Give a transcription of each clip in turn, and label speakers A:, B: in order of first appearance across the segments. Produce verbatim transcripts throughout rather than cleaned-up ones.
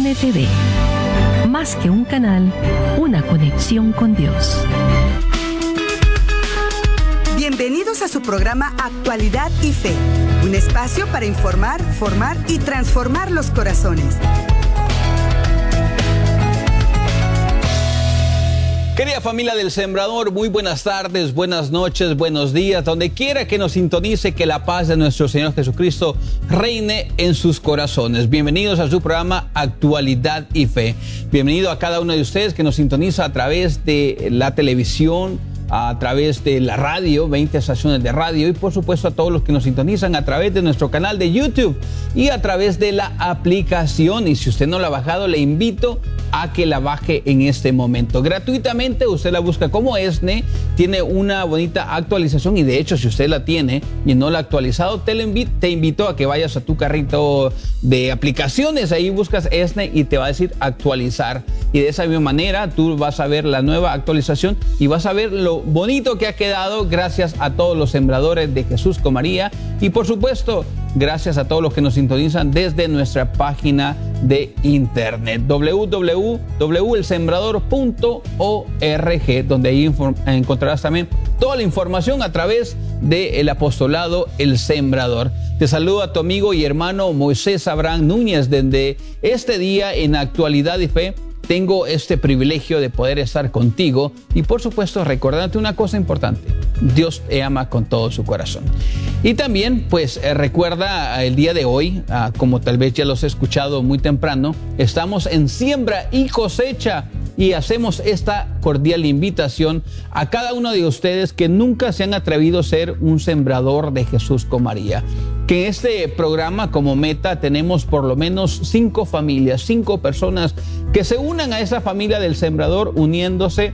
A: N T V. Más que un canal, una conexión con Dios.
B: Bienvenidos a su programa Actualidad y Fe, un espacio para informar, formar y transformar los corazones.
C: Querida familia del Sembrador, muy buenas tardes, buenas noches, buenos días, donde quiera que nos sintonice, que la paz de nuestro Señor Jesucristo reine en sus corazones. Bienvenidos a su programa Actualidad y Fe. Bienvenido a cada uno de ustedes que nos sintoniza a través de la televisión, a través de la radio, veinte estaciones de radio, y por supuesto a todos los que nos sintonizan a través de nuestro canal de YouTube y a través de la aplicación. Y si usted no la ha bajado, le invito a que la baje en este momento gratuitamente. Usted la busca como ESNE, tiene una bonita actualización, y de hecho si usted la tiene y no la ha actualizado, te, invito, te invito a que vayas a tu carrito de aplicaciones, ahí buscas ESNE y te va a decir actualizar, y de esa misma manera tú vas a ver la nueva actualización y vas a ver lo bonito que ha quedado, gracias a todos los sembradores de Jesús con María, y por supuesto gracias a todos los que nos sintonizan desde nuestra página de internet doble u doble u doble u punto el sembrador punto org, donde ahí encontrarás también toda la información a través del apostolado El Sembrador. Te saludo a tu amigo y hermano Moisés Abraham Núñez. Desde este día en Actualidad y Fe tengo este privilegio de poder estar contigo y por supuesto recordarte una cosa importante: Dios te ama con todo su corazón. Y también pues eh, recuerda el día de hoy, ah, como tal vez ya los he escuchado muy temprano, estamos en siembra y cosecha, y hacemos esta cordial invitación a cada uno de ustedes que nunca se han atrevido a ser un sembrador de Jesús con María. Que en este programa como meta tenemos por lo menos cinco familias, cinco personas que se unan a esa familia del Sembrador, uniéndose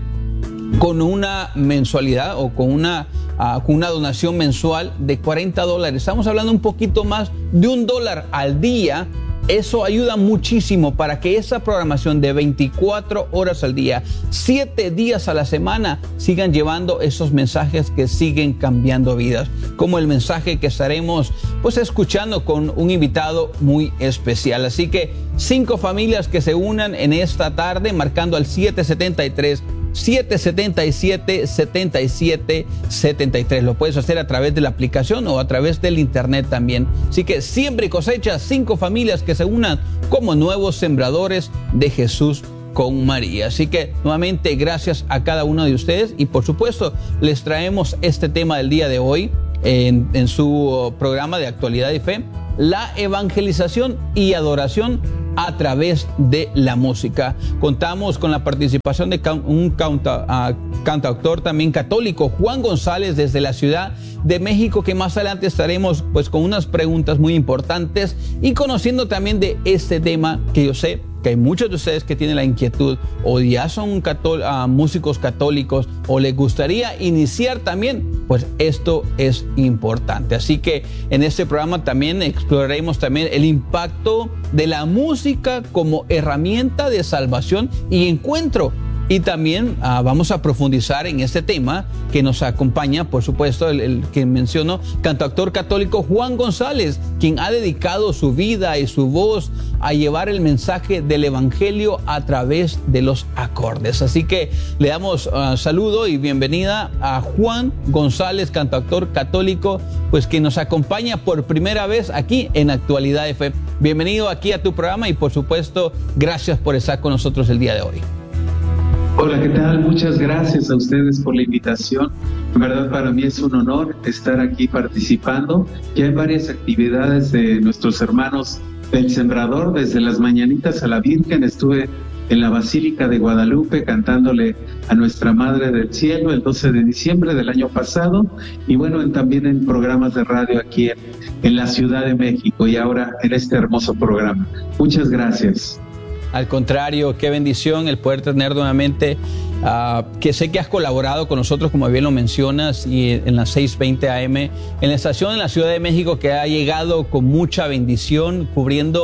C: con una mensualidad o con una, uh, con una donación mensual de cuarenta dólares. Estamos hablando un poquito más de un dólar al día. Eso ayuda muchísimo para que esa programación de veinticuatro horas al día, siete días a la semana, sigan llevando esos mensajes que siguen cambiando vidas, como el mensaje que estaremos pues escuchando con un invitado muy especial. Así que cinco familias que se unan en esta tarde, marcando al siete siete tres, siete siete siete, siete siete siete tres. Lo puedes hacer a través de la aplicación o a través del internet también. Así que siembra y cosecha, cinco familias que se unan como nuevos sembradores de Jesús con María. Así que nuevamente gracias a cada uno de ustedes, y por supuesto les traemos este tema del día de hoy en, en su programa de Actualidad y Fe: la evangelización y adoración a través de la música. Contamos con la participación de un canta, uh, cantautor también católico, Juan González, desde la Ciudad de México, que más adelante estaremos pues con unas preguntas muy importantes y conociendo también de este tema, que yo sé que hay muchos de ustedes que tienen la inquietud o ya son cató- uh, músicos católicos o les gustaría iniciar también, pues esto es importante. Así que en este programa también exploraremos también el impacto de la música como herramienta de salvación y encuentro. Y también uh, vamos a profundizar en este tema que nos acompaña, por supuesto, el, el que menciono, cantautor católico Juan González, quien ha dedicado su vida y su voz a llevar el mensaje del evangelio a través de los acordes. Así que le damos uh, saludo y bienvenida a Juan González, cantautor católico, pues que nos acompaña por primera vez aquí en Actualidad de Fe. Bienvenido aquí a tu programa y por supuesto, gracias por estar con nosotros el día de hoy.
D: Hola, ¿qué tal? Muchas gracias a ustedes por la invitación. En verdad, para mí es un honor estar aquí participando. Ya hay varias actividades de nuestros hermanos del Sembrador. Desde las mañanitas a la Virgen estuve en la Basílica de Guadalupe cantándole a Nuestra Madre del Cielo el doce de diciembre del año pasado. Y bueno, en, también en programas de radio aquí en, en la Ciudad de México, y ahora en este hermoso programa. Muchas gracias.
C: Al contrario, qué bendición el poder tener nuevamente, uh, que sé que has colaborado con nosotros, como bien lo mencionas, y en las seiscientos veinte A M, en la estación en la Ciudad de México, que ha llegado con mucha bendición, cubriendo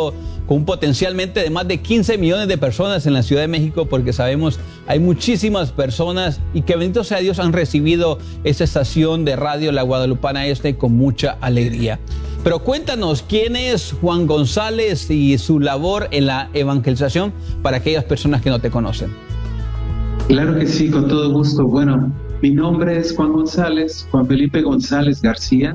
C: con potencialmente de más de quince millones de personas en la Ciudad de México, porque sabemos hay muchísimas personas y que bendito sea Dios han recibido esta estación de radio La Guadalupana Este con mucha alegría. Pero cuéntanos, ¿quién es Juan González y su labor en la evangelización para aquellas personas que no te conocen?
D: Claro que sí, con todo gusto. Bueno, mi nombre es Juan González, Juan Felipe González García,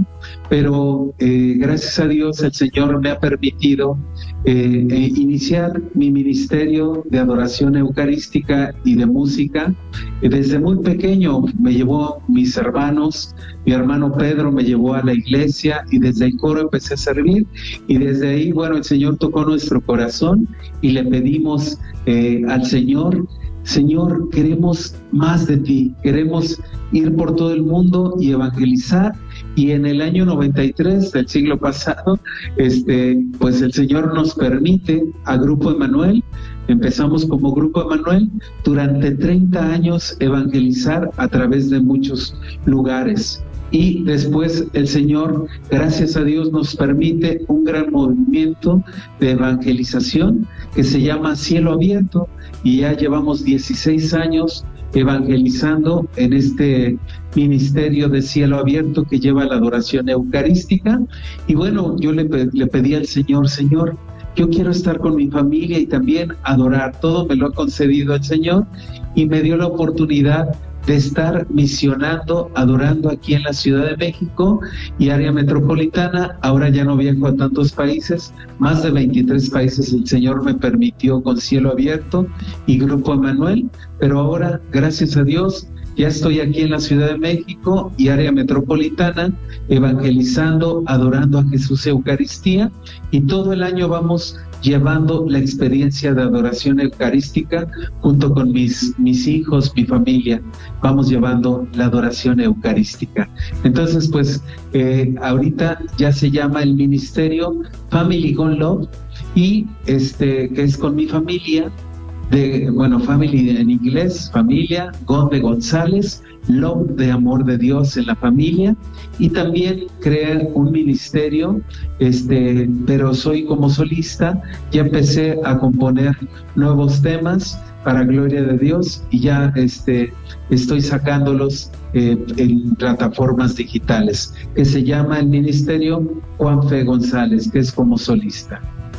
D: pero eh, gracias a Dios el Señor me ha permitido eh, eh, iniciar mi ministerio de adoración eucarística y de música. Eh, desde muy pequeño me llevó mis hermanos, mi hermano Pedro me llevó a la iglesia y desde el coro empecé a servir y desde ahí, bueno, el Señor tocó nuestro corazón y le pedimos eh, al Señor: Señor, queremos más de ti, queremos ir por todo el mundo y evangelizar. Y en el año noventa y tres del siglo pasado, este, pues el Señor nos permite a Grupo Emanuel, empezamos como Grupo Emanuel, durante treinta años evangelizar a través de muchos lugares. Y después el Señor, gracias a Dios, nos permite un gran movimiento de evangelización que se llama Cielo Abierto, y ya llevamos dieciséis años evangelizando en este ministerio de Cielo Abierto que lleva la adoración eucarística. Y bueno, yo le, le pedí al Señor: Señor, yo quiero estar con mi familia y también adorar. Todo me lo ha concedido el Señor y me dio la oportunidad de estar misionando, adorando aquí en la Ciudad de México y área metropolitana. Ahora ya no viajo a tantos países, más de veintitrés países el Señor me permitió con Cielo Abierto y Grupo Emanuel, pero ahora, gracias a Dios, ya estoy aquí en la Ciudad de México y área metropolitana, evangelizando, adorando a Jesús Eucaristía, y todo el año vamos llevando la experiencia de adoración eucarística junto con mis, mis hijos, mi familia. Vamos llevando la adoración eucarística. Entonces, pues, eh, ahorita ya se llama el ministerio Family Gone Love, y este, que es con mi familia, de, bueno, family en inglés, familia, Gone de González, Love de amor de Dios en la familia, y también creé un ministerio, este, pero soy como solista. Ya empecé a componer nuevos temas para gloria de Dios y ya este, estoy sacándolos eh, en plataformas digitales, que se llama el ministerio Juan Fe González, que es como solista.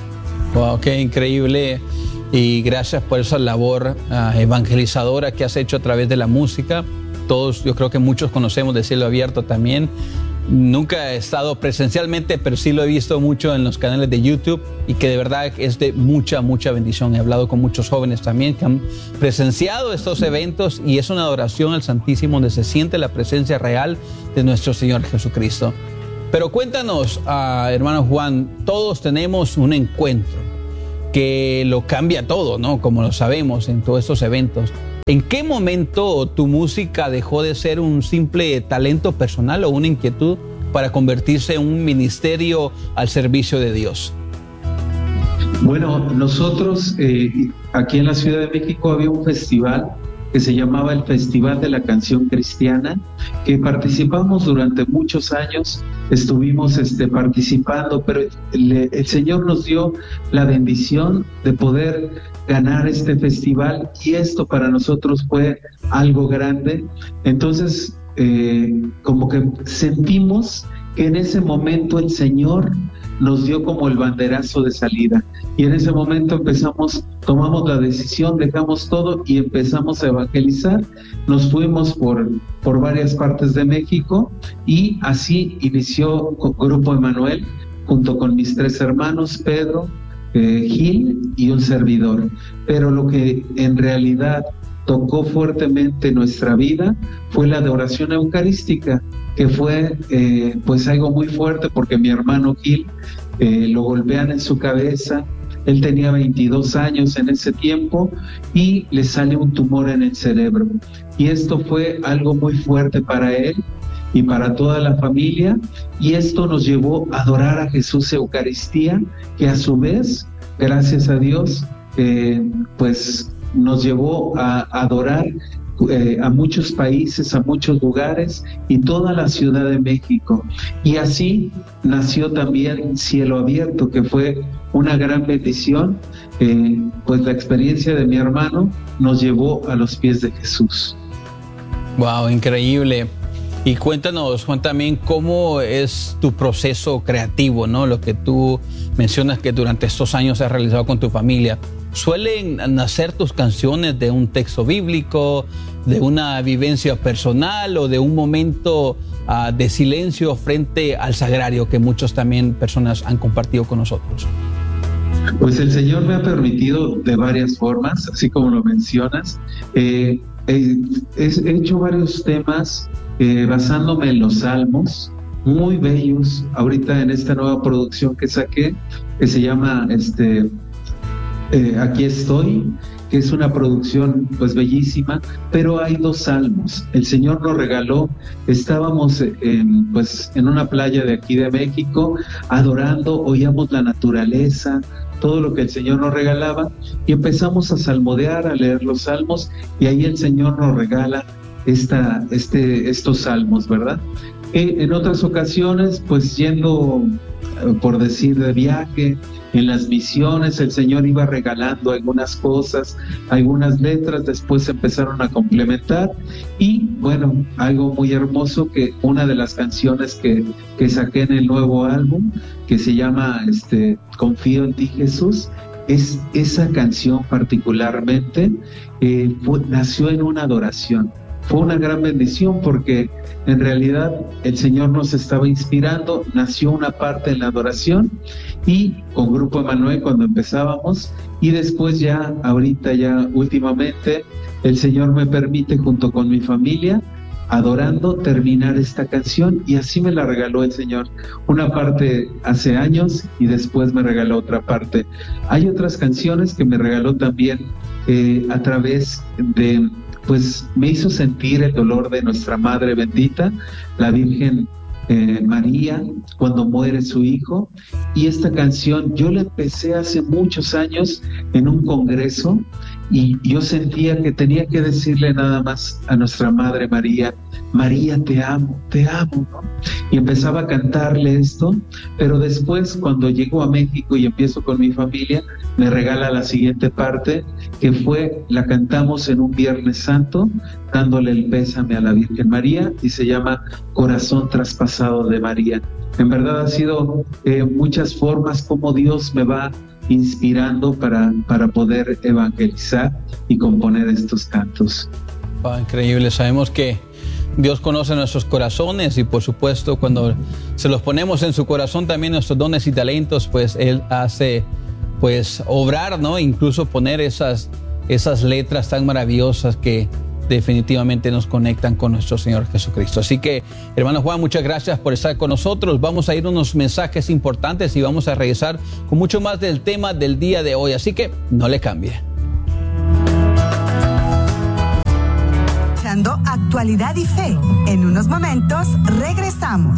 C: Wow, qué increíble. Y gracias por esa labor uh, evangelizadora que has hecho a través de la música. Todos, yo creo que muchos conocemos de Cielo Abierto también. Nunca he estado presencialmente, pero sí lo he visto mucho en los canales de YouTube, y que de verdad es de mucha, mucha bendición. He hablado con muchos jóvenes también que han presenciado estos eventos, y es una adoración al Santísimo donde se siente la presencia real de nuestro Señor Jesucristo. Pero cuéntanos, uh, hermano Juan, todos tenemos un encuentro que lo cambia todo, ¿no? Como lo sabemos en todos estos eventos. ¿En qué momento tu música dejó de ser un simple talento personal o una inquietud para convertirse en un ministerio al servicio de Dios?
D: Bueno, nosotros eh, aquí en la Ciudad de México había un festival que se llamaba el Festival de la Canción Cristiana, que participamos durante muchos años, estuvimos este, participando, pero el, el Señor nos dio la bendición de poder ganar este festival, y esto para nosotros fue algo grande. Entonces, eh, como que sentimos que en ese momento el Señor nos dio como el banderazo de salida, y en ese momento empezamos, tomamos la decisión, dejamos todo y empezamos a evangelizar. Nos fuimos por, por varias partes de México, y así inició Grupo Emanuel junto con mis tres hermanos, Pedro, eh, Gil y un servidor. Pero lo que en realidad tocó fuertemente nuestra vida fue la adoración eucarística, que fue eh, pues algo muy fuerte, porque mi hermano Gil eh, lo golpean en su cabeza. Él tenía veintidós años en ese tiempo y le sale un tumor en el cerebro, y esto fue algo muy fuerte para él y para toda la familia, y esto nos llevó a adorar a Jesús Eucaristía, que a su vez, gracias a Dios, eh, pues nos llevó a adorar eh, a muchos países, a muchos lugares y toda la Ciudad de México. Y así nació también Cielo Abierto, que fue una gran bendición. Eh, pues la experiencia de mi hermano nos llevó a los pies de Jesús.
C: Wow, increíble. Y cuéntanos, Juan, también cómo es tu proceso creativo, ¿no? Lo que tú mencionas que durante estos años has realizado con tu familia. ¿Suelen nacer tus canciones de un texto bíblico, de una vivencia personal o de un momento uh, de silencio frente al sagrario que muchos también personas han compartido con nosotros?
D: Pues el Señor me ha permitido de varias formas, así como lo mencionas. Eh, eh, he hecho varios temas eh, basándome en los salmos, muy bellos. Ahorita en esta nueva producción que saqué, que se llama este, eh, Aquí estoy, que es una producción pues bellísima, pero hay dos salmos. El Señor nos regaló, estábamos en, pues, en una playa de aquí de México, adorando, oíamos la naturaleza, todo lo que el Señor nos regalaba, y empezamos a salmodiar, a leer los salmos, y ahí el Señor nos regala esta, este, estos salmos, ¿verdad? Eh, en otras ocasiones, pues yendo, por decir, de viaje, en las misiones, el Señor iba regalando algunas cosas, algunas letras, después se empezaron a complementar, y bueno, algo muy hermoso, que una de las canciones que, que saqué en el nuevo álbum, que se llama este, Confío en ti, Jesús, es esa canción particularmente, eh, fue, nació en una adoración. Fue una gran bendición porque en realidad el Señor nos estaba inspirando, nació una parte en la adoración y con Grupo Emanuel cuando empezábamos, y después ya, ahorita ya últimamente, el Señor me permite junto con mi familia, adorando, terminar esta canción, y así me la regaló el Señor. Una parte hace años y después me regaló otra parte. Hay otras canciones que me regaló también eh, a través de... pues me hizo sentir el dolor de nuestra Madre bendita, la Virgen eh, María, cuando muere su hijo. Y esta canción yo la empecé hace muchos años en un congreso, y yo sentía que tenía que decirle nada más a nuestra Madre María: María, te amo, te amo, ¿no? Y empezaba a cantarle esto, pero después cuando llego a México y empiezo con mi familia, me regala la siguiente parte, que fue, la cantamos en un Viernes Santo, dándole el pésame a la Virgen María, y se llama Corazón Traspasado de María. En verdad ha sido eh, muchas formas como Dios me va inspirando para, para poder evangelizar y componer estos cantos.
C: Oh, increíble, sabemos que Dios conoce nuestros corazones, y por supuesto cuando se los ponemos en su corazón también nuestros dones y talentos, pues Él hace pues obrar, ¿no? Incluso poner esas, esas letras tan maravillosas que definitivamente nos conectan con nuestro Señor Jesucristo. Así que, hermano Juan, muchas gracias por estar con nosotros. Vamos a ir a unos mensajes importantes y vamos a regresar con mucho más del tema del día de hoy. Así que no le cambie.
B: Actualidad y Fe. En unos momentos regresamos.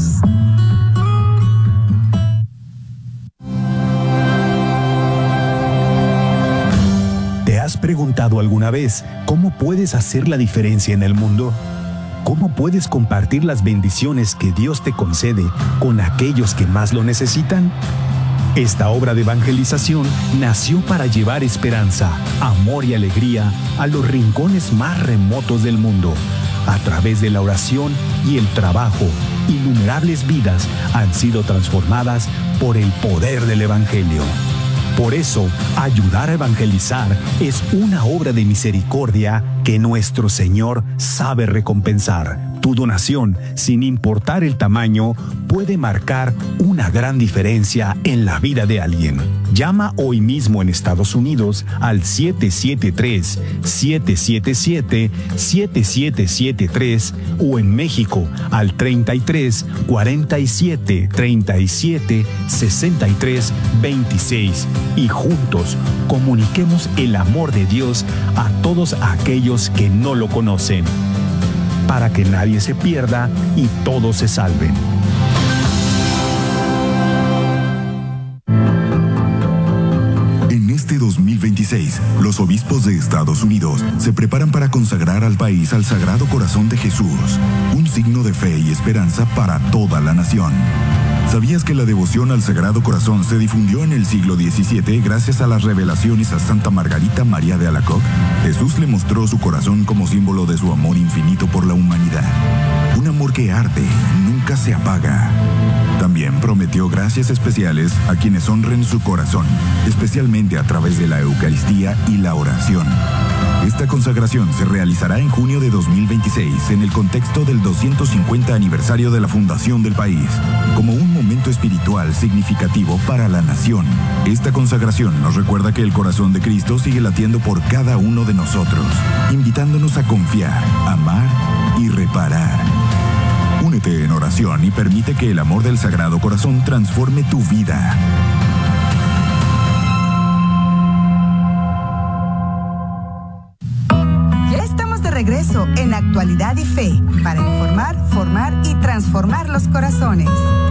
E: ¿Te has preguntado alguna vez cómo puedes hacer la diferencia en el mundo? ¿Cómo puedes compartir las bendiciones que Dios te concede con aquellos que más lo necesitan? Esta obra de evangelización nació para llevar esperanza, amor y alegría a los rincones más remotos del mundo. A través de la oración y el trabajo, innumerables vidas han sido transformadas por el poder del Evangelio. Por eso, ayudar a evangelizar es una obra de misericordia que nuestro Señor sabe recompensar. Tu donación, sin importar el tamaño, puede marcar una gran diferencia en la vida de alguien. Llama hoy mismo en Estados Unidos al siete siete tres, siete siete siete, siete siete siete tres o en México al treinta y tres, cuarenta y siete, treinta y siete, sesenta y tres, veintiséis y juntos comuniquemos el amor de Dios a todos aquellos que no lo conocen, para que nadie se pierda y todos se salven.
F: En este dos mil veinte veintiséis, los obispos de Estados Unidos se preparan para consagrar al país al Sagrado Corazón de Jesús, un signo de fe y esperanza para toda la nación. ¿Sabías que la devoción al Sagrado Corazón se difundió en el siglo diecisiete gracias a las revelaciones a Santa Margarita María de Alacoque? Jesús le mostró su corazón como símbolo de su amor infinito por la humanidad. Un amor que arde, nunca se apaga. También prometió gracias especiales a quienes honren su corazón, especialmente a través de la Eucaristía y la oración. Esta consagración se realizará en junio de dos mil veintiséis en el contexto del doscientos cincuenta aniversario de la fundación del país, como un momento espiritual significativo para la nación. Esta consagración nos recuerda que el corazón de Cristo sigue latiendo por cada uno de nosotros, invitándonos a confiar, amar y reparar. Únete en oración y permite que el amor del Sagrado Corazón transforme tu vida.
B: Regreso en Actualidad y Fe, para informar, formar y transformar los corazones.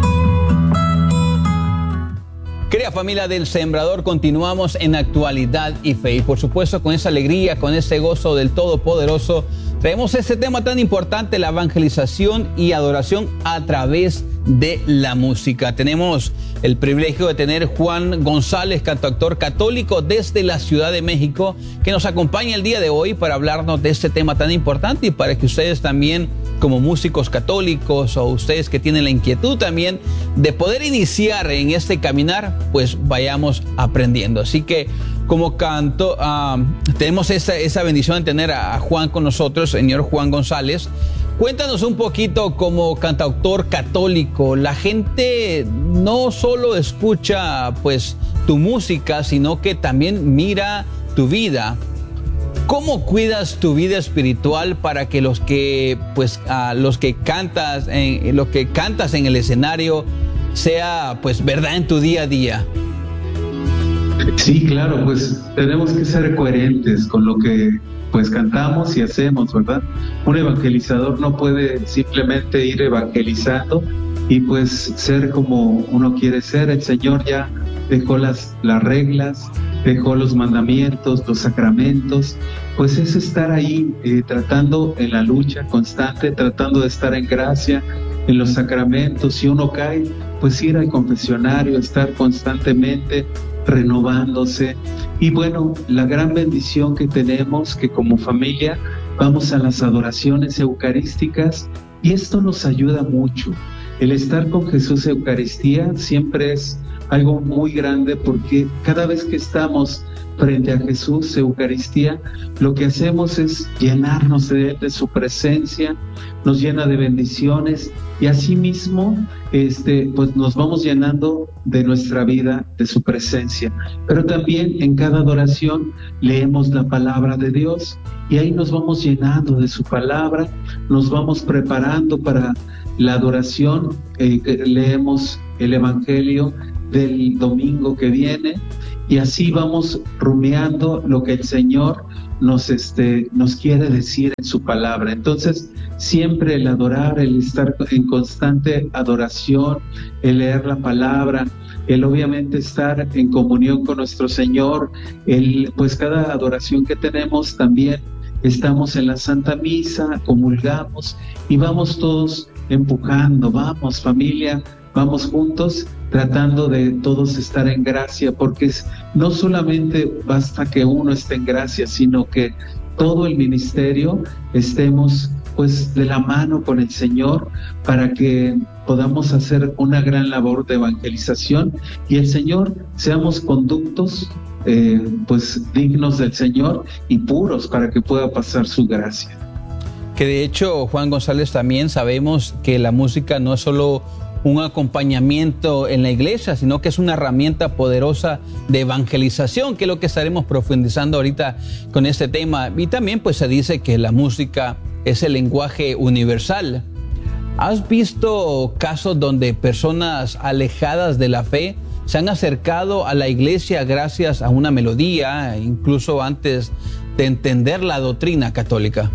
C: Querida familia del Sembrador, continuamos en Actualidad y Fe. Y por supuesto, con esa alegría, con ese gozo del Todopoderoso, traemos este tema tan importante, la evangelización y adoración a través de la música. Tenemos el privilegio de tener Juan González, cantautor católico desde la Ciudad de México, que nos acompaña el día de hoy para hablarnos de este tema tan importante y para que ustedes también, como músicos católicos o ustedes que tienen la inquietud también de poder iniciar en este caminar, pues vayamos aprendiendo. Así que como canto, uh, tenemos esa, esa bendición de tener a, a Juan con nosotros, señor Juan González. Cuéntanos un poquito como cantautor católico. La gente no solo escucha pues tu música, sino que también mira tu vida. ¿Cómo cuidas tu vida espiritual para que los que pues uh, los que cantas en lo que cantas en el escenario sea pues verdad en tu día a día?
D: Sí, claro, pues tenemos que ser coherentes con lo que pues cantamos y hacemos, ¿verdad? Un evangelizador no puede simplemente ir evangelizando y pues ser como uno quiere ser. El Señor ya dejó las, las reglas, dejó los mandamientos, los sacramentos, pues es estar ahí eh, tratando en la lucha constante, tratando de estar en gracia, en los sacramentos. Si uno cae, pues ir al confesionario, estar constantemente renovándose. Y bueno, la gran bendición que tenemos, que como familia vamos a las adoraciones eucarísticas, y esto nos ayuda mucho. El estar con Jesús Eucaristía siempre es algo muy grande, porque cada vez que estamos frente a Jesús Eucaristía, lo que hacemos es llenarnos de Él, de su presencia, nos llena de bendiciones, y asimismo este, pues nos vamos llenando de nuestra vida, de su presencia. Pero también en cada adoración leemos la palabra de Dios, y ahí nos vamos llenando de su palabra, nos vamos preparando para la adoración, eh, leemos el Evangelio del domingo que viene, y así vamos rumiando lo que el Señor nos, este, nos quiere decir en su palabra. Entonces, siempre el adorar, el estar en constante adoración, el leer la palabra, el obviamente estar en comunión con nuestro Señor, el, pues cada adoración que tenemos también estamos en la Santa Misa, comulgamos y vamos todos empujando, vamos familia, vamos juntos tratando de todos estar en gracia, porque es, no solamente basta que uno esté en gracia, sino que todo el ministerio estemos pues de la mano con el Señor para que podamos hacer una gran labor de evangelización y el Señor seamos conductos eh, pues dignos del Señor y puros para que pueda pasar su gracia.
C: Que de hecho, Juan González, también sabemos que la música no es solo un acompañamiento en la iglesia, sino que es una herramienta poderosa de evangelización, que es lo que estaremos profundizando ahorita con este tema. Y también pues se dice que la música es el lenguaje universal. ¿Has visto casos donde personas alejadas de la fe se han acercado a la iglesia gracias a una melodía, incluso antes de entender la doctrina católica?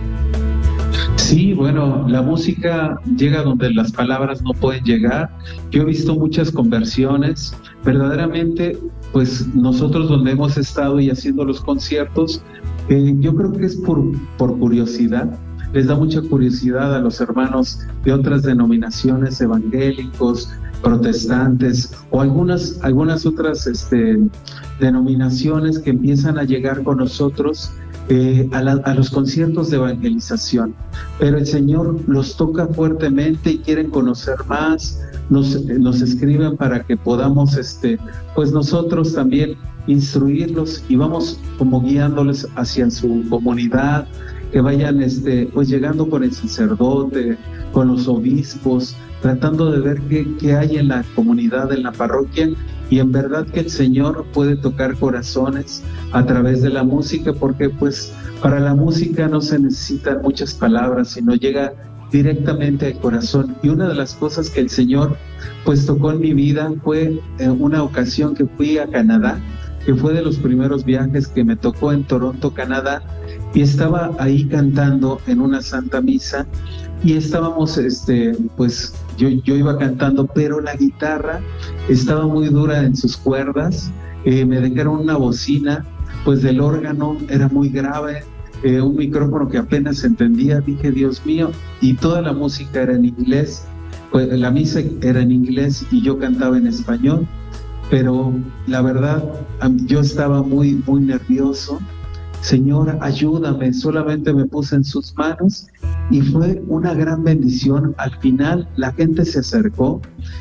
D: Sí, bueno, la música llega donde las palabras no pueden llegar. Yo he visto muchas conversiones. Verdaderamente pues nosotros donde hemos estado y haciendo los conciertos, eh, yo creo que es por, por curiosidad. Les da mucha curiosidad a los hermanos de otras denominaciones, evangélicos, protestantes o algunas, algunas otras este, denominaciones que empiezan a llegar con nosotros eh, a, la, a los conciertos de evangelización. Pero el Señor los toca fuertemente y quieren conocer más, nos, nos escriben para que podamos, este, pues nosotros también instruirlos y vamos como guiándoles hacia su comunidad, que vayan este, pues llegando con el sacerdote, con los obispos, tratando de ver qué, qué hay en la comunidad, en la parroquia, y en verdad que el Señor puede tocar corazones a través de la música, porque pues para la música no se necesitan muchas palabras, sino llega directamente al corazón. Y una de las cosas que el Señor pues tocó en mi vida fue eh, una ocasión que fui a Canadá, que fue de los primeros viajes que me tocó en Toronto, Canadá, y estaba ahí cantando en una santa misa, y estábamos, este, pues yo, yo iba cantando, pero la guitarra estaba muy dura en sus cuerdas, eh, me dejaron una bocina, pues del órgano era muy grave, eh, un micrófono que apenas se entendía, dije, Dios mío, y toda la música era en inglés, pues la misa era en inglés y yo cantaba en español, pero la verdad, yo estaba muy, muy nervioso. Señor, ayúdame, solamente me puse en sus manos y fue una gran bendición. Al final la gente se acercó,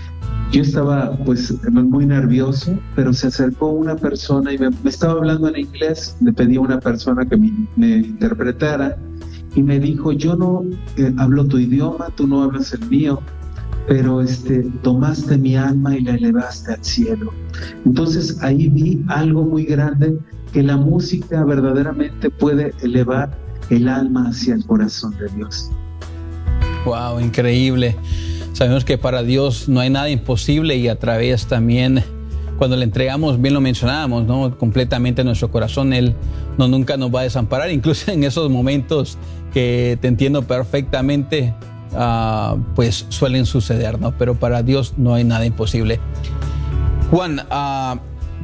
D: yo estaba pues muy nervioso, pero se acercó una persona y me, me estaba hablando en inglés, le pedí a una persona que me, me interpretara y me dijo, yo no eh, hablo tu idioma, tú no hablas el mío, pero este, tomaste mi alma y la elevaste al cielo. Entonces ahí vi algo muy grande, que la música verdaderamente puede elevar el alma hacia el corazón de Dios.
C: Wow, increíble. Sabemos que para Dios no hay nada imposible y a través también, cuando le entregamos, bien lo mencionábamos, ¿no? Completamente nuestro corazón, Él no, nunca nos va a desamparar, incluso en esos momentos que te entiendo perfectamente, uh, pues suelen suceder, ¿no? Pero para Dios no hay nada imposible. Juan, uh,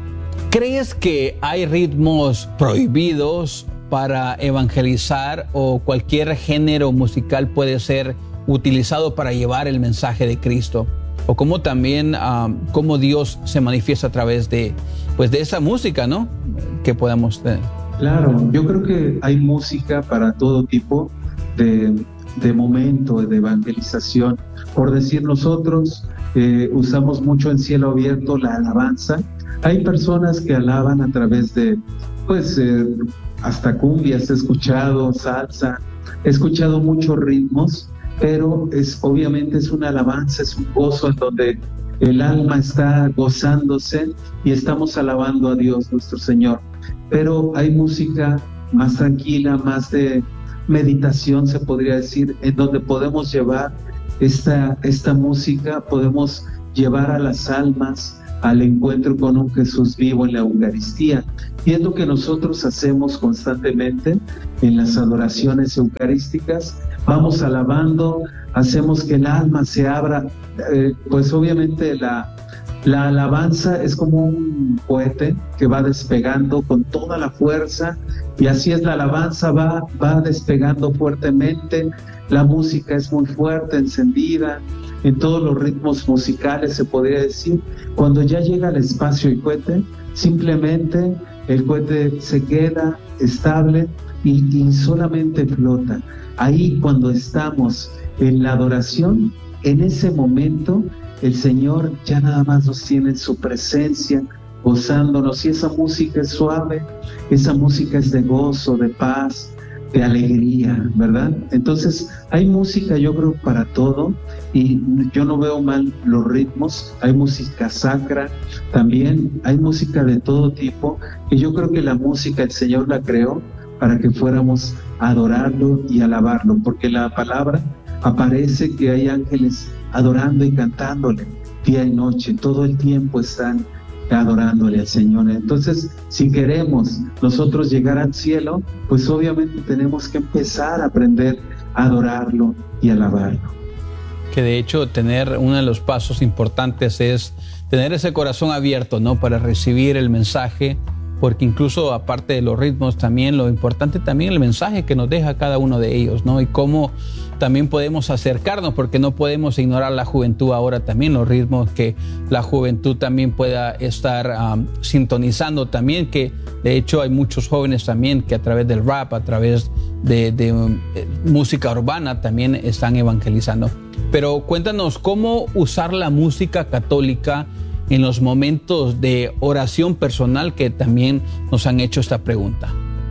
C: ¿crees que hay ritmos prohibidos para evangelizar o cualquier género musical puede ser utilizado para llevar el mensaje de Cristo? O cómo también, um, cómo Dios se manifiesta a través de, pues, de esa música, ¿no? Que podamos tener.
D: Claro, yo creo que hay música para todo tipo de, de momento de evangelización. Por decir, nosotros eh, usamos mucho en Cielo Abierto la alabanza. Hay personas que alaban a través de, pues, eh, hasta cumbias, he escuchado salsa, he escuchado muchos ritmos, pero es obviamente es una alabanza, es un gozo en donde el alma está gozándose y estamos alabando a Dios nuestro Señor. Pero hay música más tranquila, más de meditación, se podría decir, en donde podemos llevar esta, esta música, podemos llevar a las almas al encuentro con un Jesús vivo en la Eucaristía. Y es lo que nosotros hacemos constantemente en las adoraciones eucarísticas. Vamos alabando, hacemos que el alma se abra. Eh, pues obviamente la, la alabanza es como un cohete que va despegando con toda la fuerza, y así es la alabanza, va, va despegando fuertemente. La música es muy fuerte, encendida, en todos los ritmos musicales se podría decir. Cuando ya llega al espacio el cohete, simplemente el cohete se queda estable y, y solamente flota. Ahí, cuando estamos en la adoración, en ese momento el Señor ya nada más nos tiene en su presencia, gozándonos, y esa música es suave, esa música es de gozo, de paz, de alegría, ¿verdad? Entonces hay música, yo creo, para todo, y yo no veo mal los ritmos. Hay música sacra también, hay música de todo tipo, y yo creo que la música el Señor la creó para que fuéramos a adorarlo y alabarlo, porque la palabra aparece que hay ángeles adorando y cantándole día y noche, todo el tiempo están adorándole al Señor. Entonces, si queremos nosotros llegar al cielo, pues obviamente tenemos que empezar a aprender a adorarlo y alabarlo.
C: Que de hecho tener uno de los pasos importantes es tener ese corazón abierto, ¿no? Para recibir el mensaje, porque incluso aparte de los ritmos también, lo importante también el mensaje que nos deja cada uno de ellos, ¿no? Y cómo también podemos acercarnos, porque no podemos ignorar la juventud ahora también, los ritmos que la juventud también pueda estar um, sintonizando también, que de hecho hay muchos jóvenes también que a través del rap, a través de, de um, música urbana también están evangelizando. Pero cuéntanos, ¿cómo usar la música católica en los momentos de oración personal, que también nos han hecho esta pregunta?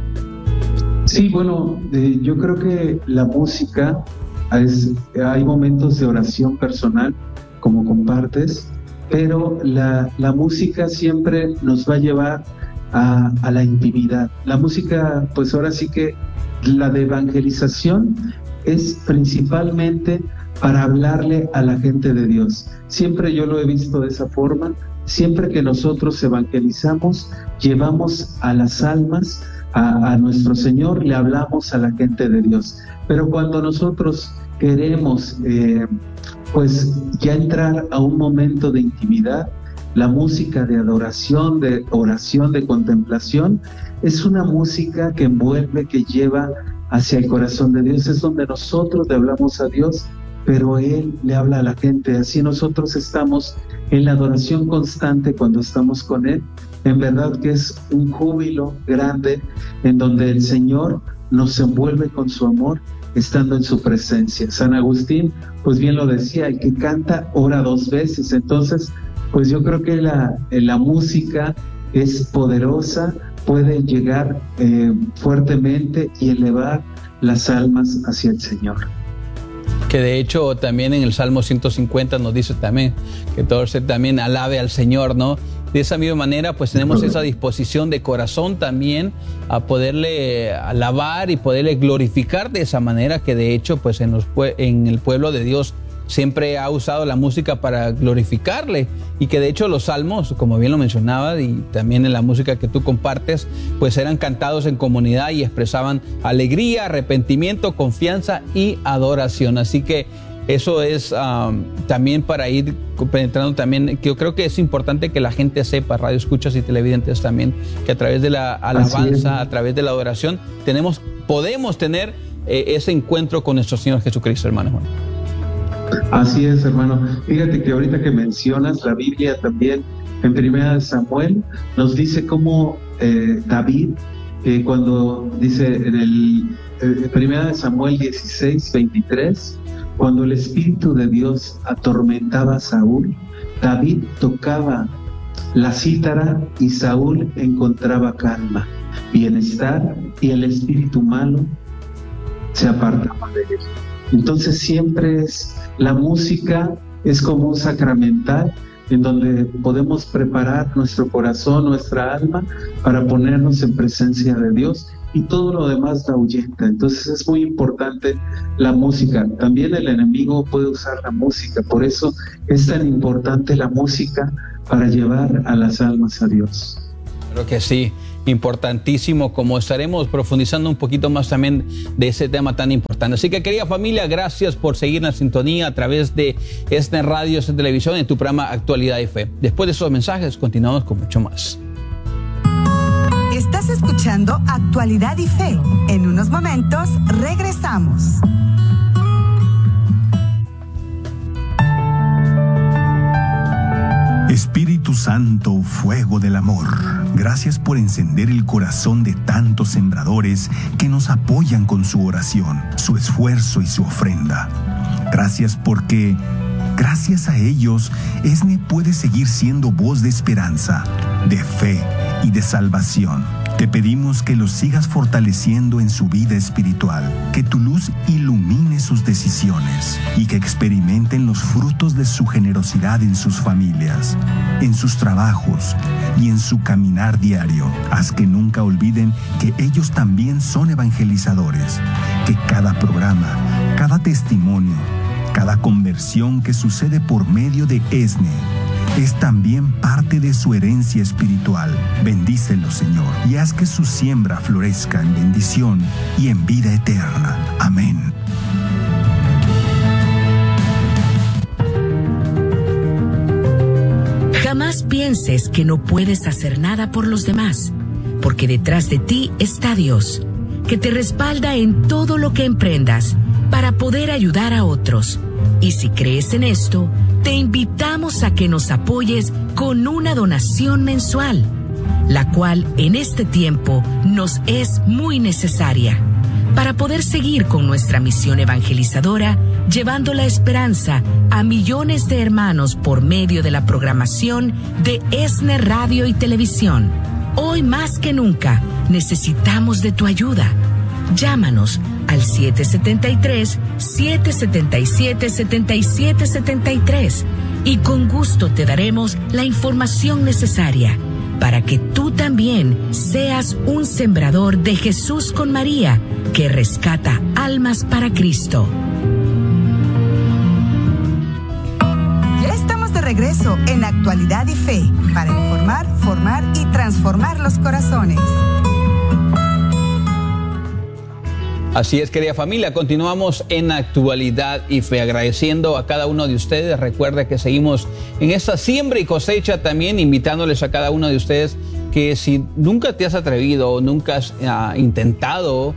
D: Sí, bueno, eh, yo creo que la música, es, hay momentos de oración personal, como compartes, pero la, la música siempre nos va a llevar a, a la intimidad. La música, pues ahora sí que la de evangelización es principalmente para hablarle a la gente de Dios. Siempre yo lo he visto de esa forma. Siempre que nosotros evangelizamos, llevamos a las almas a, a nuestro Señor, le hablamos a la gente de Dios. Pero cuando nosotros queremos eh, pues ya entrar a un momento de intimidad, la música de adoración, de oración, de contemplación, es una música que envuelve, que lleva hacia el corazón de Dios. Es donde nosotros le hablamos a Dios, pero Él le habla a la gente. Así nosotros estamos en la adoración constante cuando estamos con Él. En verdad que es un júbilo grande en donde el Señor nos envuelve con su amor, estando en su presencia. San Agustín, pues bien lo decía, el que canta ora dos veces. Entonces, pues yo creo que la, la música es poderosa, puede llegar eh, fuertemente y elevar las almas hacia el Señor.
C: Que de hecho también en el Salmo ciento cincuenta nos dice también que todo ser también alabe al Señor, ¿no? De esa misma manera pues tenemos esa disposición de corazón también a poderle alabar y poderle glorificar de esa manera, que de hecho pues en, los, en el pueblo de Dios siempre ha usado la música para glorificarle, y que de hecho los salmos, como bien lo mencionaba, y también en la música que tú compartes, pues eran cantados en comunidad y expresaban alegría, arrepentimiento, confianza y adoración. Así que eso es um, también para ir penetrando también, que yo creo que es importante que la gente sepa, radio escuchas y televidentes también, que a través de la alabanza, a través de la adoración, tenemos, podemos tener eh, ese encuentro con nuestro Señor Jesucristo, hermano Juan.
D: Así es, hermano. Fíjate que ahorita que mencionas la Biblia también, en Primera de Samuel, nos dice cómo eh, David, eh, cuando dice en el eh, Primera de Samuel dieciséis, veintitrés, cuando el Espíritu de Dios atormentaba a Saúl, David tocaba la cítara y Saúl encontraba calma, bienestar, y el espíritu malo se apartaba de él. Entonces siempre es, la música es como un sacramental en donde podemos preparar nuestro corazón, nuestra alma, para ponernos en presencia de Dios, y todo lo demás la ahuyenta. Entonces es muy importante la música. También el enemigo puede usar la música, por eso es tan importante la música para llevar a las almas a Dios.
C: Creo que sí, importantísimo, como estaremos profundizando un poquito más también de ese tema tan importante. Así que, querida familia, gracias por seguir en la sintonía a través de este radio, esta televisión, en tu programa Actualidad y Fe. Después de esos mensajes, continuamos con mucho más.
B: Estás escuchando Actualidad y Fe. En unos momentos regresamos.
E: Espíritu Santo, fuego del amor, gracias por encender el corazón de tantos sembradores que nos apoyan con su oración, su esfuerzo y su ofrenda. Gracias porque, gracias a ellos, ESNE puede seguir siendo voz de esperanza, de fe y de salvación. Te pedimos que los sigas fortaleciendo en su vida espiritual, que tu luz ilumine sus decisiones y que experimenten los frutos de su generosidad en sus familias, en sus trabajos y en su caminar diario. Haz que nunca olviden que ellos también son evangelizadores, que cada programa, cada testimonio, cada conversión que sucede por medio de ESNE es también parte de su herencia espiritual. Bendícelo, Señor, y haz que su siembra florezca en bendición y en vida eterna. Amén.
G: Jamás pienses que no puedes hacer nada por los demás, porque detrás de ti está Dios, que te respalda en todo lo que emprendas para poder ayudar a otros. Y si crees en esto, te invitamos a que nos apoyes con una donación mensual, la cual en este tiempo nos es muy necesaria para poder seguir con nuestra misión evangelizadora, llevando la esperanza a millones de hermanos por medio de la programación de ESNE Radio y Televisión. Hoy más que nunca necesitamos de tu ayuda. Llámanos al siete siete tres, siete siete siete, siete siete siete tres y con gusto te daremos la información necesaria para que tú también seas un sembrador de Jesús con María que rescata almas para Cristo.
B: Ya estamos de regreso en Actualidad y Fe para informar, formar y transformar los corazones.
C: Así es, querida familia, continuamos en Actualidad y Fe, agradeciendo a cada uno de ustedes. Recuerda que seguimos en esta siembra y cosecha, también invitándoles a cada uno de ustedes que si nunca te has atrevido o nunca has uh, intentado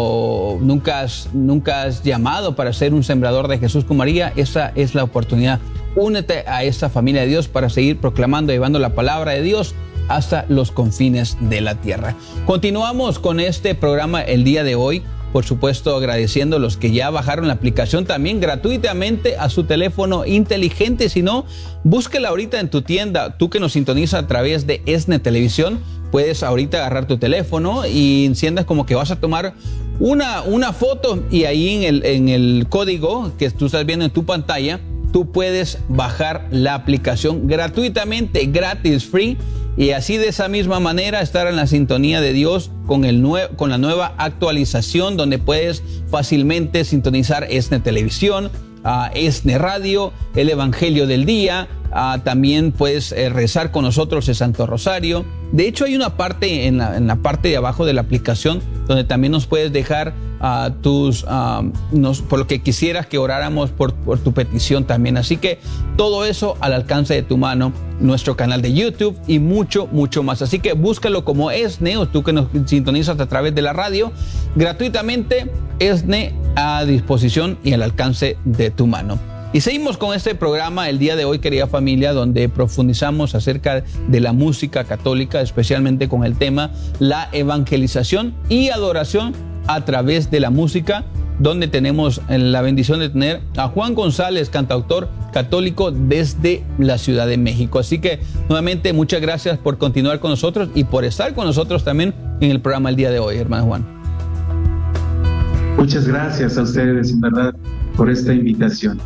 C: o nunca has, nunca has llamado para ser un sembrador de Jesús con María, esa es la oportunidad. Únete a esta familia de Dios para seguir proclamando y llevando la palabra de Dios hasta los confines de la tierra. Continuamos con este programa el día de hoy. Por supuesto, agradeciendo a los que ya bajaron la aplicación también gratuitamente a su teléfono inteligente. Si no, búsquela ahorita en tu tienda. Tú que nos sintonizas a través de ESNE Televisión, puedes ahorita agarrar tu teléfono y enciendas como que vas a tomar una, una foto, y ahí en el, en el código que tú estás viendo en tu pantalla, tú puedes bajar la aplicación gratuitamente, gratis, free. Y así de esa misma manera estar en la sintonía de Dios con, el nue- con la nueva actualización, donde puedes fácilmente sintonizar ESNE Televisión, uh, ESNE Radio, el Evangelio del Día. Uh, también puedes eh, rezar con nosotros el Santo Rosario. De hecho, hay una parte en la, en la parte de abajo de la aplicación donde también nos puedes dejar uh, tus, uh, nos, por lo que quisieras que oráramos por, por tu petición también. Así que todo eso al alcance de tu mano, nuestro canal de YouTube y mucho, mucho más. Así que búscalo como ESNE, o tú que nos sintonizas a través de la radio, gratuitamente, ESNE a disposición y al alcance de tu mano. Y seguimos con este programa el día de hoy, querida familia, donde profundizamos acerca de la música católica, especialmente con el tema la evangelización y adoración a través de la música, donde tenemos la bendición de tener a Juan González, cantautor católico desde la Ciudad de México. Así que nuevamente muchas gracias por continuar con nosotros y por estar con nosotros también en el programa el día de hoy, hermano Juan.
D: Muchas gracias a ustedes, en verdad, por esta invitación.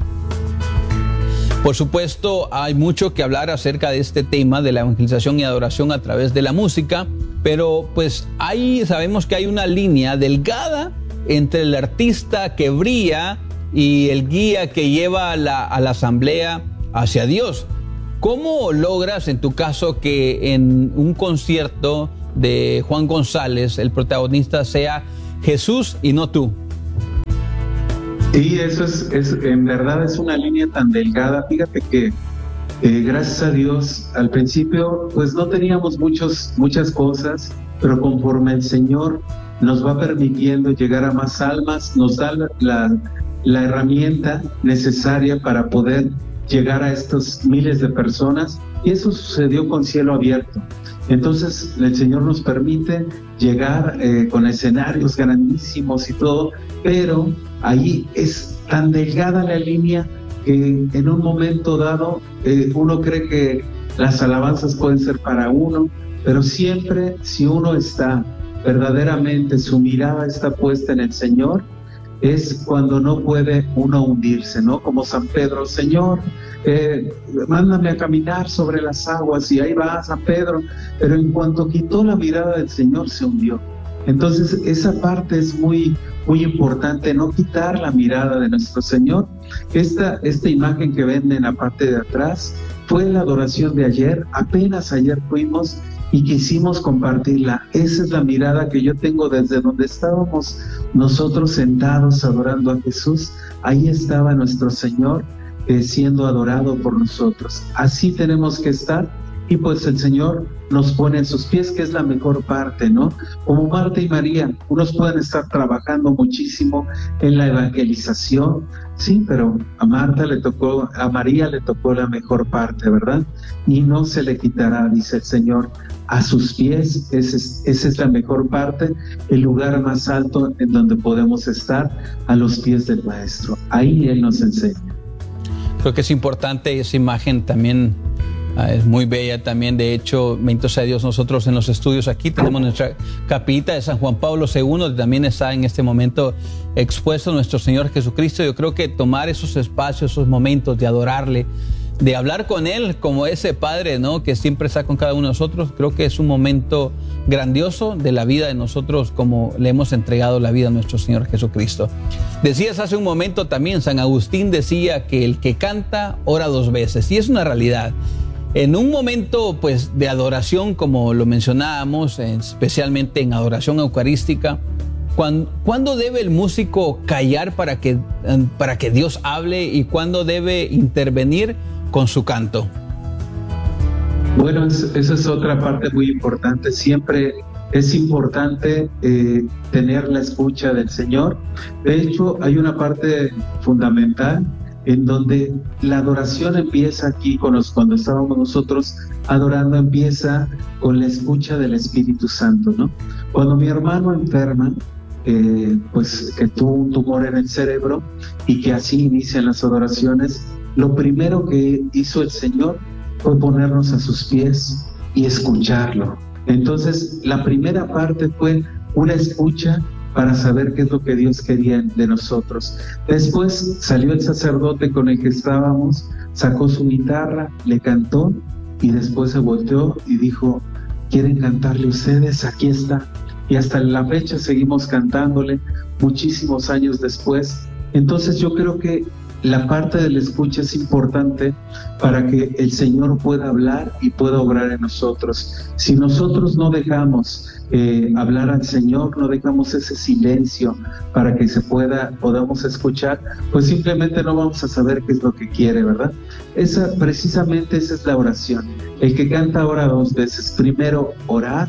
C: Por supuesto, hay mucho que hablar acerca de este tema de la evangelización y adoración a través de la música, pero pues ahí sabemos que hay una línea delgada entre el artista que brilla y el guía que lleva a la, a la asamblea hacia Dios. ¿Cómo logras, en tu caso, que en un concierto de Juan González el protagonista sea Jesús y no tú?
D: Sí, eso es, es, en verdad es una línea tan delgada. Fíjate que eh, gracias a Dios, al principio pues no teníamos muchos, muchas cosas, pero conforme el Señor nos va permitiendo llegar a más almas, nos da la, la, la herramienta necesaria para poder llegar a estos miles de personas, y eso sucedió con Cielo Abierto. Entonces el Señor nos permite llegar eh, con escenarios grandísimos y todo, pero ahí es tan delgada la línea que en un momento dado eh, uno cree que las alabanzas pueden ser para uno, pero siempre si uno está verdaderamente, su mirada está puesta en el Señor, es cuando no puede uno hundirse, ¿no? Como San Pedro, Señor, eh, mándame a caminar sobre las aguas, y ahí va San Pedro, pero en cuanto quitó la mirada del Señor se hundió. Entonces esa parte es muy, muy importante, no quitar la mirada de nuestro Señor. Esta, esta imagen que ven en la parte de atrás fue la adoración de ayer, apenas ayer fuimos y quisimos compartirla. Esa es la mirada que yo tengo desde donde estábamos nosotros sentados adorando a Jesús. Ahí estaba nuestro Señor, eh, siendo adorado por nosotros. Así tenemos que estar, y pues el Señor nos pone en sus pies, que es la mejor parte, ¿no? Como Marta y María, unos pueden estar trabajando muchísimo en la evangelización, sí, pero a Marta le tocó, a María le tocó la mejor parte, ¿verdad? Y no se le quitará, dice el Señor, a sus pies. Esa es, esa es la mejor parte, el lugar más alto en donde podemos estar, a los pies del Maestro. Ahí Él nos enseña.
C: Creo que es importante esa imagen también. Uh, es muy bella también. De hecho, bendito sea Dios, nosotros en los estudios aquí tenemos nuestra capillita de San Juan Pablo segundo, también está en este momento expuesto nuestro Señor Jesucristo. Yo creo que tomar esos espacios, esos momentos de adorarle, de hablar con Él como ese Padre, ¿no?, que siempre está con cada uno de nosotros, creo que es un momento grandioso de la vida de nosotros, como le hemos entregado la vida a nuestro Señor Jesucristo. Decías hace un momento también, San Agustín decía que el que canta ora dos veces, y es una realidad. En un momento pues de adoración, como lo mencionábamos, especialmente en adoración eucarística, ¿cuándo, ¿cuándo debe el músico callar para que, para que Dios hable, y cuándo debe intervenir con su canto?
D: Bueno, esa es otra parte muy importante. Siempre es importante eh, tener la escucha del Señor. De hecho, hay una parte fundamental en donde la adoración empieza aquí, con los, cuando estábamos nosotros adorando, empieza con la escucha del Espíritu Santo, ¿no? Cuando mi hermano enferma, eh, pues que tuvo un tumor en el cerebro, y que así inician las adoraciones, lo primero que hizo el Señor fue ponernos a sus pies y escucharlo. Entonces, la primera parte fue una escucha para saber qué es lo que Dios quería de nosotros. Después salió el sacerdote con el que estábamos, sacó su guitarra, le cantó, y después se volteó y dijo: ¿quieren cantarle ustedes? Aquí está. Y hasta la fecha seguimos cantándole, muchísimos años después. Entonces yo creo que la parte de la escucha es importante para que el Señor pueda hablar y pueda obrar en nosotros. Si nosotros no dejamos eh, hablar al Señor, no dejamos ese silencio para que se pueda, podamos escuchar, pues simplemente no vamos a saber qué es lo que quiere, ¿verdad? Esa, precisamente esa es la oración. El que canta ora dos veces. Primero, orar.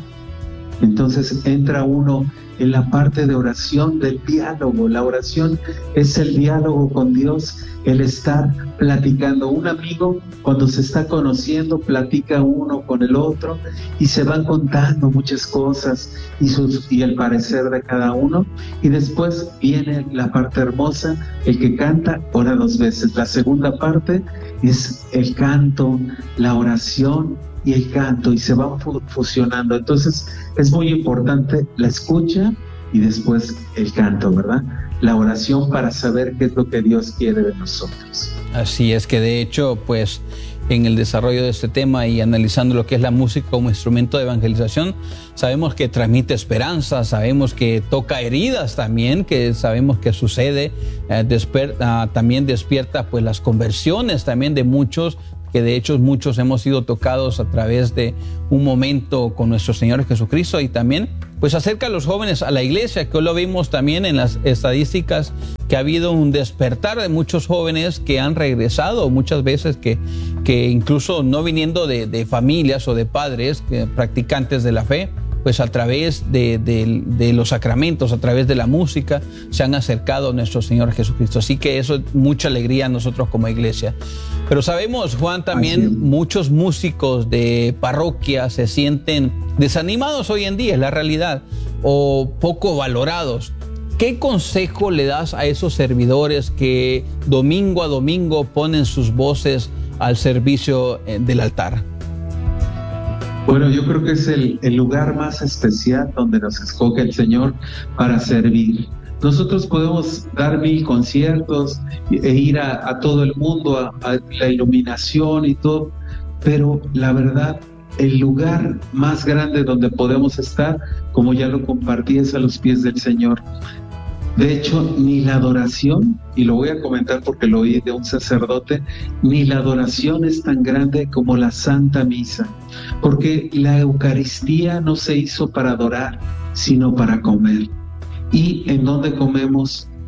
D: Entonces entra uno en la parte de oración, del diálogo. La oración es el diálogo con Dios, el estar platicando. Un amigo, cuando se está conociendo, platica uno con el otro y se van contando muchas cosas y, sus, y el parecer de cada uno, y después viene la parte hermosa, el que canta ora dos veces. La segunda parte es el canto, la oración y el canto, y se van fusionando. Entonces es muy importante la escucha y después el canto, ¿verdad? La oración para saber qué es lo que Dios quiere de nosotros.
C: Así es, que de hecho, pues en el desarrollo de este tema y analizando lo que es la música como instrumento de evangelización, sabemos que transmite esperanza, sabemos que toca heridas también, que sabemos que sucede, eh, desperta, también despierta pues las conversiones también de muchos, que de hecho muchos hemos sido tocados a través de un momento con nuestro Señor Jesucristo, y también pues acerca a los jóvenes a la iglesia, que hoy lo vimos también en las estadísticas, que ha habido un despertar de muchos jóvenes que han regresado muchas veces, que, que incluso no viniendo de, de familias o de padres que, practicantes de la fe, pues a través de, de, de los sacramentos, a través de la música, se han acercado a nuestro Señor Jesucristo. Así que eso es mucha alegría a nosotros como iglesia. Pero sabemos, Juan, también muchos músicos de parroquia se sienten desanimados hoy en día, es la realidad, o poco valorados. ¿Qué consejo le das a esos servidores que domingo a domingo ponen sus voces al servicio del altar?
D: Bueno, yo creo que es el, el lugar más especial donde nos escoge el Señor para servir. Nosotros podemos dar mil conciertos e ir a, a todo el mundo, a, a la iluminación y todo, pero la verdad, el lugar más grande donde podemos estar, como ya lo compartí, es a los pies del Señor. De hecho, ni la adoración, y lo voy a comentar porque lo oí de un sacerdote, ni la adoración es tan grande como la Santa Misa, porque la Eucaristía no se hizo para adorar, sino para comer. ¿Y en dónde comemos?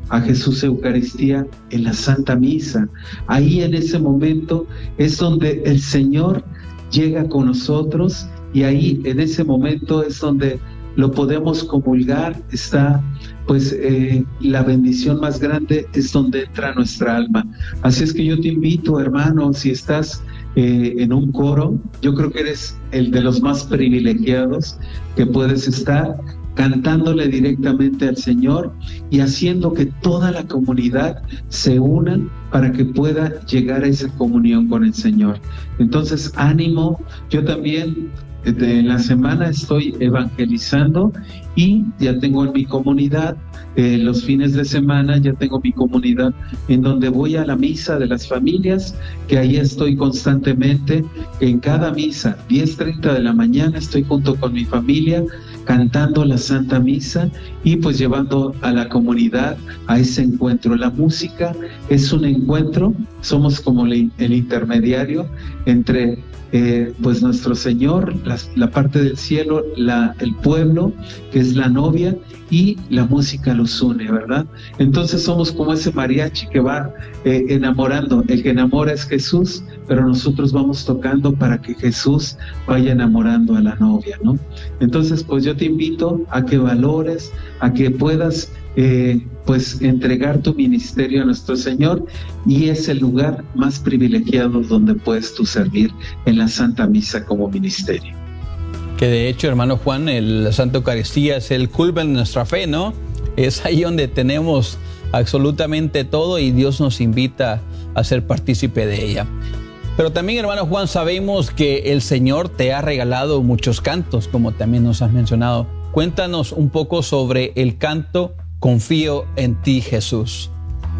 D: a Jesús Eucaristía en la Santa Misa. Ahí en ese momento es donde el Señor llega con nosotros y ahí en ese momento es donde lo podemos comulgar. Está pues eh, la bendición más grande, es donde entra nuestra alma. Así es que yo te invito, hermano, si estás eh, en un coro, yo creo que eres el de los más privilegiados que puedes estar cantándole directamente al Señor y haciendo que toda la comunidad se una para que pueda llegar a esa comunión con el Señor. Entonces, ánimo. Yo también en la semana estoy evangelizando y ya tengo en mi comunidad, eh, los fines de semana ya tengo mi comunidad en donde voy a la misa de las familias, que ahí estoy constantemente. En cada misa, diez treinta de la mañana, estoy junto con mi familia cantando la Santa Misa y pues llevando a la comunidad a ese encuentro. La música es un encuentro, somos como el, el intermediario entre eh, pues nuestro Señor, la, la parte del cielo, la, el pueblo, que es la novia, y la música los une, ¿verdad? Entonces somos como ese mariachi que va eh, enamorando. El que enamora es Jesús, pero nosotros vamos tocando para que Jesús vaya enamorando a la novia, ¿no? Entonces, pues yo te invito a que valores, a que puedas eh, pues entregar tu ministerio a nuestro Señor, y es el lugar más privilegiado donde puedes tú servir en la Santa Misa como ministerio.
C: Que de hecho, hermano Juan, el, la Santa Eucaristía es el culmen de nuestra fe, ¿no? Es ahí donde tenemos absolutamente todo y Dios nos invita a ser partícipe de ella. Pero también, hermano Juan, sabemos que el Señor te ha regalado muchos cantos, como también nos has mencionado. Cuéntanos un poco sobre el canto Confío en ti, Jesús.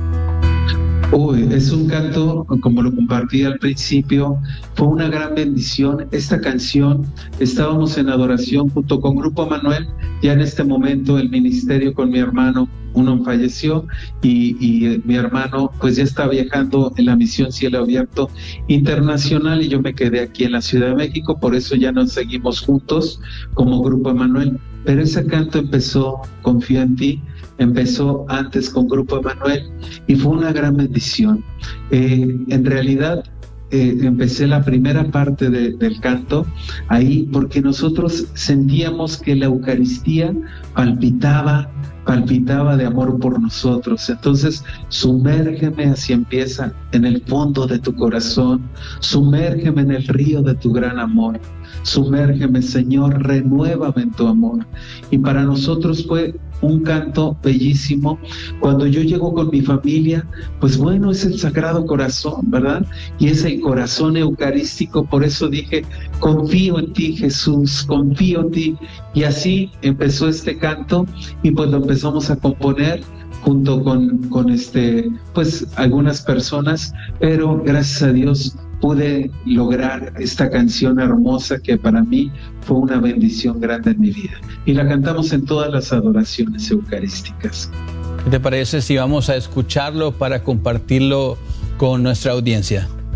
D: Uy, es un canto, como lo compartí al principio, fue una gran bendición. Esta canción, estábamos en adoración junto con Grupo Manuel. Ya en este momento el ministerio con mi hermano, uno falleció y, y mi hermano pues ya está viajando en la misión Cielo Abierto Internacional y yo me quedé aquí en la Ciudad de México, por eso ya nos seguimos juntos como Grupo Manuel. Pero ese canto empezó, Confío en ti, empezó antes con Grupo Emanuel y fue una gran bendición. Eh, en realidad eh, empecé la primera parte de, del canto ahí porque nosotros sentíamos que la Eucaristía palpitaba, palpitaba de amor por nosotros. Entonces, sumérgeme, así empieza, en el fondo de tu corazón, sumérgeme en el río de tu gran amor. Sumérgeme, Señor, renuévame en tu amor. Y para nosotros fue un canto bellísimo. Cuando yo llego con mi familia, pues bueno, es el Sagrado Corazón, ¿verdad? Y es el corazón eucarístico. Por eso dije, confío en ti, Jesús, confío en ti. Y así empezó este canto y pues lo empezamos a componer junto con, con este, pues algunas personas, pero gracias a Dios pude lograr esta canción hermosa que para mí fue una bendición grande en mi vida. Y la cantamos en todas las adoraciones eucarísticas.
C: ¿Qué te parece si vamos a escucharlo para compartirlo con nuestra audiencia?